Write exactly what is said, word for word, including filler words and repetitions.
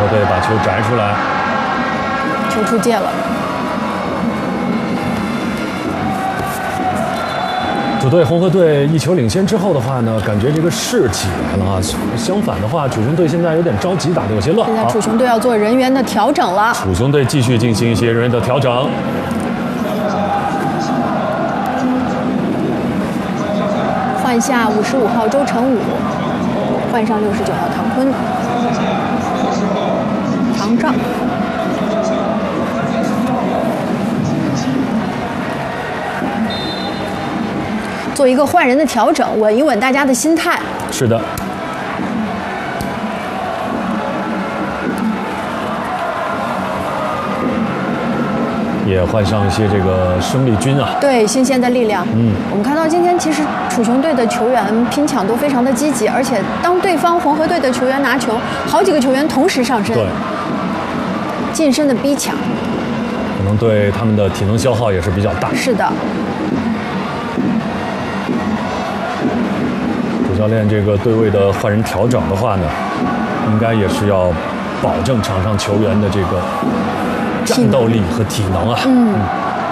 队把球摘出来， 球出界了。 主队红河队一球领先之后的话呢，感觉这个士气来了啊。相反的话，楚雄队现在有点着急，打得有些乱。 现在楚雄队要做人员的调整了。 楚雄队继续进行一些人员的调整。 换下五十五号周成武，换上六十九号唐坤、唐照。做一个换人的调整，稳一稳大家的心态。 是的。也换上一些这个生力军啊， 对，新鲜的力量。 嗯， 我们看到今天其实楚雄队的球员拼抢都非常的积极，而且当对方红河队的球员拿球，好几个球员同时上身， 对， 近身的逼抢， 可能对他们的体能消耗也是比较大。 是的。 主教练这个对位的换人调整的话呢，应该也是要保证场上球员的这个战斗力和体能啊。 嗯。